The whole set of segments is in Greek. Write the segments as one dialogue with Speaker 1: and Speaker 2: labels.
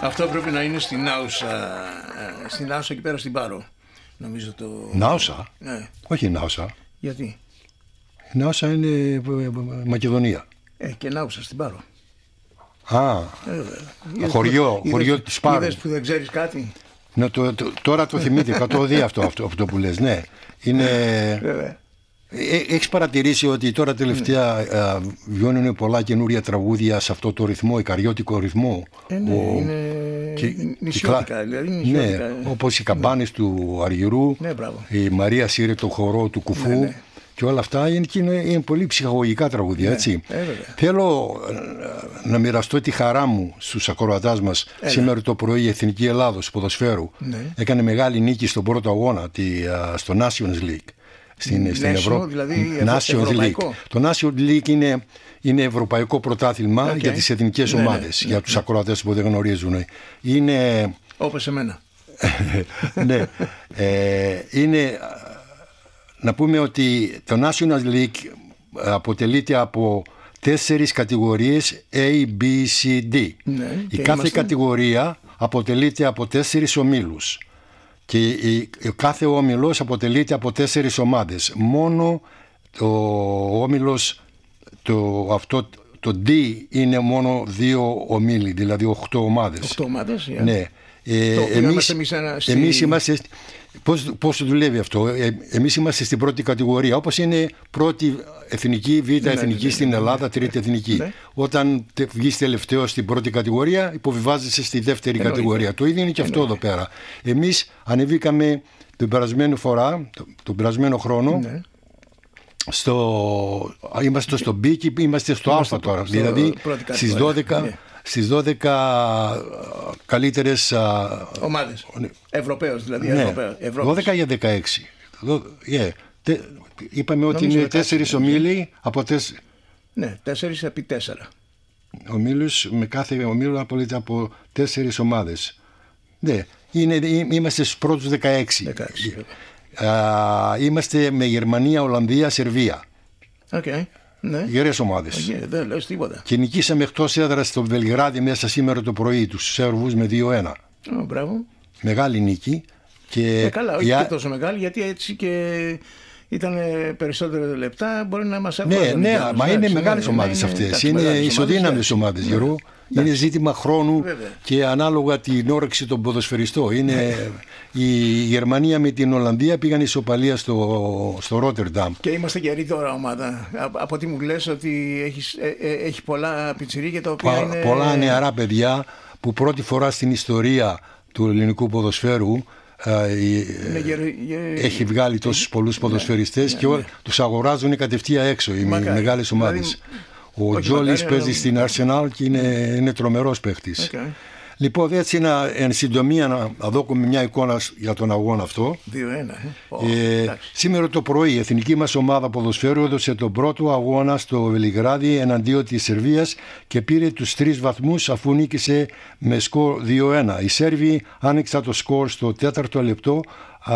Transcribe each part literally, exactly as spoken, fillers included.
Speaker 1: Αυτό πρέπει να είναι στην Άουσα, στην Άουσα εκεί πέρα στην Πάρο. Νομίζω το...
Speaker 2: Νάουσα?
Speaker 1: Ναι.
Speaker 2: Όχι Νάουσα.
Speaker 1: Γιατί?
Speaker 2: Η Νάουσα είναι Μακεδονία.
Speaker 1: Ε, και Νάουσα στην Πάρο.
Speaker 2: Α, ε, χωριό,
Speaker 1: είδες,
Speaker 2: χωριό της Πάρου.
Speaker 1: Είδες που δεν ξέρεις κάτι.
Speaker 2: Ναι, το, το, τώρα το θυμήθηκα, το δει αυτό, αυτό, αυτό που λες, ναι. Είναι... Ε, έχεις παρατηρήσει ότι τώρα τελευταία ε, βιώνουν πολλά καινούρια τραγούδια σε αυτό το ρυθμό, ικαριώτικο ρυθμό.
Speaker 1: Ε, ναι, ο... είναι και... νησιώτικα, δηλαδή νησιώτικα.
Speaker 2: Ναι, όπως οι καμπάνες ναι. του Αργυρού,
Speaker 1: ναι,
Speaker 2: η Μαρία Σύρε το χορό του Κουφού. Ναι, ναι. Και όλα αυτά είναι, είναι, είναι πολύ ψυχαγωγικά τραγούδια, ναι, έτσι. Ε, Θέλω να μοιραστώ τη χαρά μου στους ακροατάς μας. Έλα. Σήμερα το πρωί η Εθνική Ελλάδος ποδοσφαίρου ναι. έκανε μεγάλη νίκη στον πρώτο αγώνα, τη, στο Nations League. Στην, στην Ευρώπη.
Speaker 1: Δηλαδή
Speaker 2: Nations League. Το Nations League είναι, είναι ευρωπαϊκό πρωτάθλημα okay. για τις εθνικές ναι, ομάδες, ναι, για ναι, τους ναι. ακροατές που δεν γνωρίζουν. Είναι...
Speaker 1: Όπως εμένα.
Speaker 2: ναι. Ε, είναι... Να πούμε ότι το National League αποτελείται από τέσσερις κατηγορίες A, B, C, D.
Speaker 1: Ναι,
Speaker 2: η κάθε είμαστε... κατηγορία αποτελείται από τέσσερις ομίλους και η, κάθε όμιλος αποτελείται από τέσσερις ομάδες. Μόνο το όμιλος, το, αυτό, το D είναι μόνο δύο ομίλοι, δηλαδή οκτώ ομάδες.
Speaker 1: Οκτώ ομάδες, yeah.
Speaker 2: Ναι. Ε, εμείς, εμείς, στη... εμείς είμαστε... Πώς, πώς δουλεύει αυτό? Ε, εμείς είμαστε στην πρώτη κατηγορία, όπως είναι πρώτη εθνική, β' εθνική ναι, στην ναι, Ελλάδα, τρίτη εθνική. Ναι. Όταν βγεις τελευταίο στην πρώτη κατηγορία, υποβιβάζεσαι στη δεύτερη Εννοείται. κατηγορία. Το ίδιο είναι και αυτό Εννοείται. εδώ πέρα. Εμείς ανεβήκαμε την περασμένη φορά, τον περασμένο χρόνο, ναι. στο, είμαστε στο B και είμαστε στο Α τώρα. Στο δηλαδή στις δώδεκα... Ναι. Στις δώδεκα καλύτερες
Speaker 1: ομάδες. Ευρωπαίος δηλαδή.
Speaker 2: Ναι, Ευρωπαίος. δώδεκα για δεκαέξι. Yeah. Τε, είπαμε ότι είναι τέσσερις ομίλοι από τέσσερις.
Speaker 1: Ναι, τέσσερις επί τέσσερα.
Speaker 2: Ομίλους, με κάθε ομίλο απολύτω από τέσσερις ομάδες. Ναι, είναι, είμαστε στους πρώτους δεκαέξι.
Speaker 1: δεκαέξι.
Speaker 2: Α, είμαστε με Γερμανία, Ολλανδία, Σερβία.
Speaker 1: Οκ. Okay. Ναι.
Speaker 2: Γερές ομάδες.
Speaker 1: Okay, δεν λες τίποτα.
Speaker 2: Και νικήσαμε εκτός έδρας στο Βελιγράδι μέσα σήμερα το πρωί τους Σέρβους με δύο ένα.
Speaker 1: Oh, μπράβο.
Speaker 2: Μεγάλη νίκη. Και
Speaker 1: ε, καλά, όχι για... και τόσο μεγάλη, γιατί έτσι και ήταν περισσότερα λεπτά, μπορεί να μας έρθουν.
Speaker 2: Ναι, ναι, μα είναι μεγάλες ομάδες αυτές. Είναι ισοδύναμες ομάδες, Γιώργο. Είναι ζήτημα χρόνου Βέβαια. και ανάλογα την όρεξη των ποδοσφαιριστών. Είναι η Γερμανία με την Ολλανδία πήγαν ισοπαλία στο, στο Ρότερνταμ.
Speaker 1: Και είμαστε καιροί τώρα ομάδα. Από ό,τι μου λες ότι έχεις, ε, ε, έχει πολλά πιτσιρίκια τα οποία
Speaker 2: Πα,
Speaker 1: είναι...
Speaker 2: Πολλά νεαρά παιδιά που πρώτη φορά στην ιστορία του ελληνικού ποδοσφαίρου
Speaker 1: είναι γε, γε,
Speaker 2: έχει βγάλει τόσους πολλούς ποδοσφαιριστές ναι, και ναι, ναι. τους αγοράζουν κατευθείαν έξω οι Μακάρι. μεγάλες ομάδες. Δηλαδή, ο Τζόλις παίζει αλλά... στην Arsenal και είναι, είναι τρομερός παίχτης. Okay. Λοιπόν, έτσι να, εν συντομία να, να δώσουμε μια εικόνα για τον αγώνα αυτό.
Speaker 1: δύο ένα. Ε.
Speaker 2: Ε, ε, σήμερα το πρωί η εθνική μας ομάδα ποδοσφαίρου έδωσε τον πρώτο αγώνα στο Βελιγράδι εναντίον της Σερβίας και πήρε τους τρεις βαθμούς αφού νίκησε με σκορ δύο ένα. Οι Σέρβοι άνοιξαν το σκορ στο τέταρτο λεπτό α,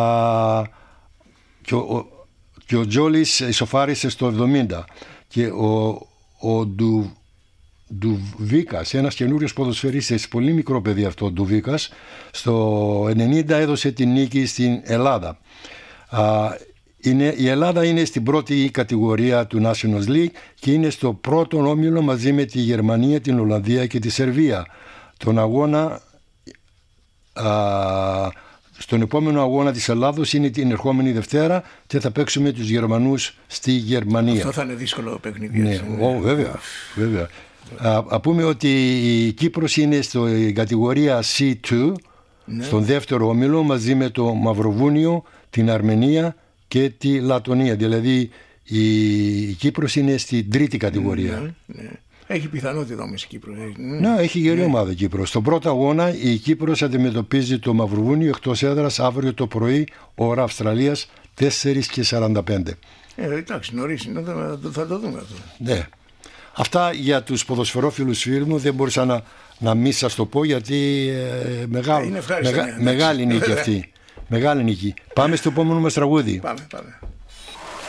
Speaker 2: και, ο, και ο Τζόλις ισοφάρισε στο εβδομήντα και ο, ο Ντου Ντουβίκας, ένας καινούριος ποδοσφαιρίστης, πολύ μικρό παιδί αυτό ο Ντουβίκας, στο ενενήντα έδωσε την νίκη στην Ελλάδα. Α, είναι, η Ελλάδα είναι στην πρώτη κατηγορία του Nations League και είναι στο πρώτο όμιλο μαζί με τη Γερμανία, την Ολλανδία και τη Σερβία. Τον αγώνα α, στον επόμενο αγώνα της Ελλάδος είναι την ερχόμενη Δευτέρα και θα παίξουμε τους Γερμανούς στη Γερμανία.
Speaker 1: Αυτό θα είναι δύσκολο παιχνίδι.
Speaker 2: Ναι, ο, βέβαια, βέβαια. Α, α πούμε ότι η Κύπρος είναι στην κατηγορία σι δύο, ναι. στον δεύτερο όμιλο μαζί με το Μαυροβούνιο, την Αρμενία και τη Λατωνία. Δηλαδή η, η Κύπρος είναι στην τρίτη κατηγορία.
Speaker 1: Ναι, ναι. Έχει πιθανότητα όμως η Κύπρος.
Speaker 2: Ναι, ναι έχει γερή ναι. ομάδα η Κύπρος. Στον πρώτο αγώνα η Κύπρος αντιμετωπίζει το Μαυροβούνιο εκτός έδρας αύριο το πρωί, ώρα Αυστραλίας, τέσσερα και σαράντα πέντε.
Speaker 1: Ε, εντάξει, νωρίς είναι, θα, θα το δούμε αυτό.
Speaker 2: Ναι. Αυτά για τους ποδοσφαιρόφιλους φίλους μου δεν μπορούσα να, να μην σας το πω γιατί ε, μεγάλο, μεγα, ναι, μεγάλη νίκη αυτή. Μεγάλη νίκη. Πάμε στο επόμενο μας τραγούδι.
Speaker 1: Πάμε, πάμε.